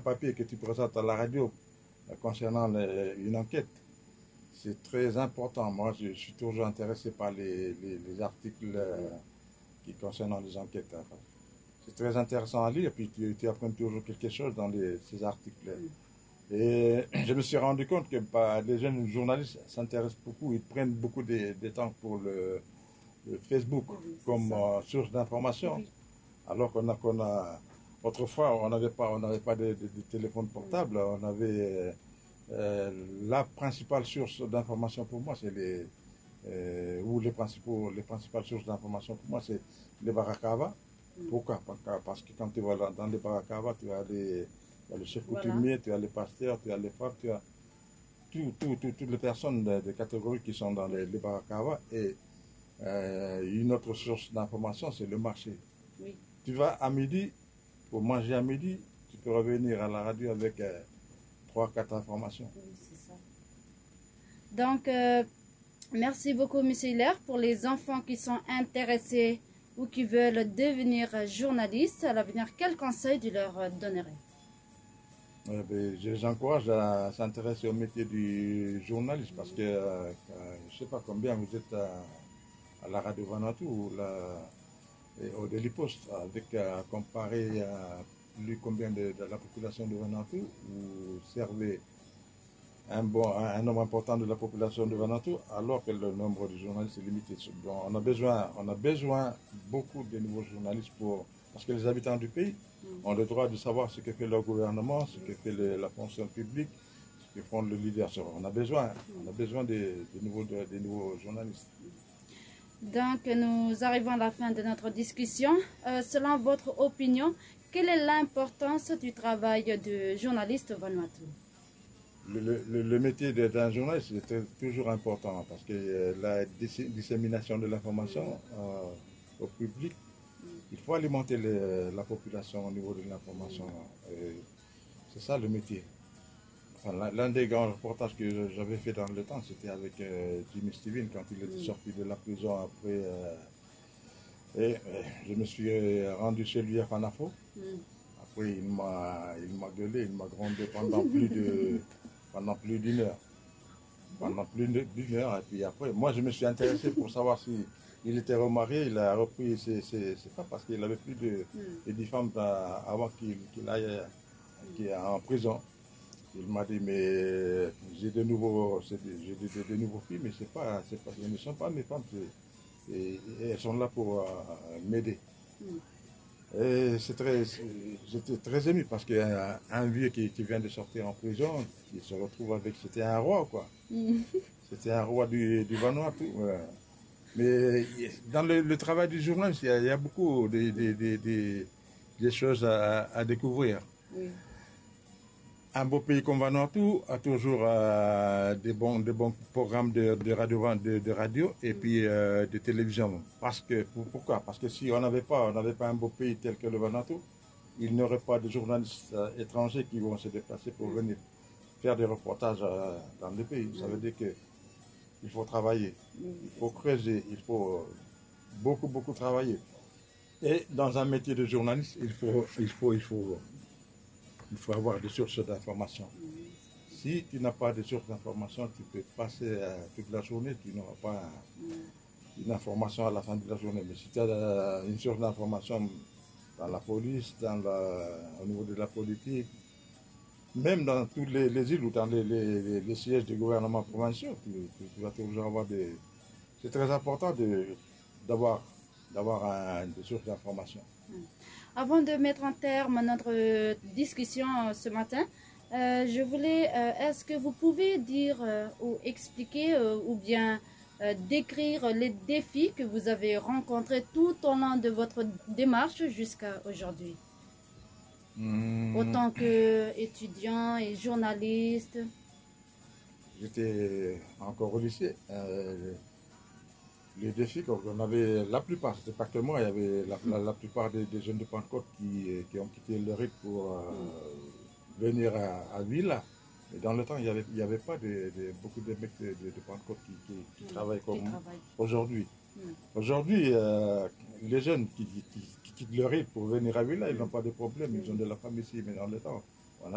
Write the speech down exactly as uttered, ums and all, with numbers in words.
papier que tu présentes à la radio euh, concernant les, une enquête, c'est très important. Moi, je, je suis toujours intéressé par les, les, les articles euh, qui concernent les enquêtes. Enfin, c'est très intéressant à lire, puis tu, tu apprends toujours quelque chose dans les, ces articles. Et je me suis rendu compte que bah, les jeunes journalistes s'intéressent beaucoup, ils prennent beaucoup de, de temps pour le, le Facebook oui, comme euh, source d'information, oui. Alors qu'on a, qu'on a autrefois on n'avait pas, on n'avait pas de, de, de téléphone portable, oui. On avait euh, la principale source d'information pour moi, c'est les euh, ou les principaux, les principales sources d'information pour moi, c'est les Barakava. Oui. Pourquoi? Parce que quand tu vas dans les Barakava, tu as les Tu as le chef coutumier, voilà. Tu as les pasteurs, tu as les femmes, tu as tout, tout, tout, toutes les personnes de, de catégorie qui sont dans les, les Barakava. Et euh, une autre source d'information, c'est le marché. Oui. Tu vas à midi, pour manger à midi, tu peux revenir à la radio avec euh, trois, quatre informations. Oui, c'est ça. Donc, euh, merci beaucoup, M. Hilaire, pour les enfants qui sont intéressés ou qui veulent devenir journalistes à l'avenir. Quel conseil tu leur donnerais? Euh, ben, je les encourage à s'intéresser au métier du journaliste parce que euh, je ne sais pas combien vous êtes à, à la radio Vanuatu ou la, et au Daily Post, avec à comparer à plus combien de, de la population de Vanuatu, vous servez un, bon, un nombre important de la population de Vanuatu alors que le nombre de journalistes est limité. Donc on a besoin, on a besoin beaucoup de nouveaux journalistes pour, parce que les habitants du pays ont le droit de savoir ce que fait leur gouvernement, ce que fait le, la fonction publique, ce que font le leader. On a besoin, on a besoin de, de, nouveaux, de, de nouveaux journalistes. Donc, nous arrivons à la fin de notre discussion. Euh, selon votre opinion, quelle est l'importance du travail de journaliste au Vanuatu? Le, le, le métier d'un journaliste est toujours important parce que euh, la dissémination de l'information euh, au public, il faut alimenter les, la population au niveau de l'information. C'est ça le métier. Enfin, l'un des grands reportages que j'avais fait dans le temps, c'était avec euh, Jimmy Steven quand il était sorti de la prison après. Euh, et euh, je me suis rendu chez lui à Fanafo. Mm. Après, il m'a gueulé, il m'a grondé pendant plus de pendant plus d'une heure. Pendant plus d'une heure. Et puis après, moi, je me suis intéressé pour savoir si il était remarié, il a repris ses, ses, ses femmes parce qu'il avait plus de, mm. de dix femmes avant qu'il qu'il aille qu'il en prison. Il m'a dit, mais j'ai de nouveaux, j'ai de, de, de nouveaux filles, mais c'est pas, c'est pas, elles ne sont pas mes femmes, et, et elles sont là pour euh, m'aider. Mm. Et c'est très, j'étais très ému parce qu'un un vieux qui, qui vient de sortir en prison, il se retrouve avec, c'était un roi, quoi. Mm. C'était un roi du, du Vanuatu. Ouais. Mais dans le, le travail du journaliste, il y a, il y a beaucoup de, de, de, de, de choses à, à découvrir. Oui. Un beau pays comme Vanuatu a toujours euh, des, bons, des bons programmes de, de, radio, de, de radio et mm. puis euh, de télévision. Parce que, pourquoi? Parce que si on n'avait pas, on pas un beau pays tel que le Vanuatu, il n'y aurait pas de journalistes euh, étrangers qui vont se déplacer pour mm. venir faire des reportages euh, dans le pays. Mm. Ça veut dire que il faut travailler, mm. il faut creuser, il faut beaucoup, beaucoup travailler. Et dans un métier de journaliste, il faut, il faut, il faut, il faut avoir des sources d'information. Mm. Si tu n'as pas de sources d'information, tu peux passer euh, toute la journée, tu n'auras pas mm. une information à la fin de la journée. Mais si tu as euh, une source d'information dans la police, dans la, au niveau de la politique, même dans toutes les, les îles ou dans les, les, les sièges du gouvernement provincial, tu, tu, tu vas toujours avoir des... C'est très important d'avoir d'avoir des sources d'information. Avant de mettre en terme notre discussion ce matin, euh, je voulais, euh, est-ce que vous pouvez dire euh, ou expliquer euh, ou bien euh, décrire les défis que vous avez rencontrés tout au long de votre démarche jusqu'à aujourd'hui? Mmh. Autant qu'étudiant et journaliste. J'étais encore au lycée. Euh, les défis qu'on avait, la plupart, c'était pas que moi, il y avait la, la, la plupart des, des jeunes de Pentecôte qui, qui ont quitté le R I C pour euh, mmh. venir à, à Villa. Et dans le temps, il n'y avait, il y avait pas de, de, beaucoup de mecs de, de, de Pentecôte qui, qui, qui mmh. travaillent comme aujourd'hui. Mmh. Aujourd'hui, euh, les jeunes qui, qui, qui quittent le R I C pour venir à Villa, ils n'ont pas de problème, ils ont de la famille ici, mais dans le temps,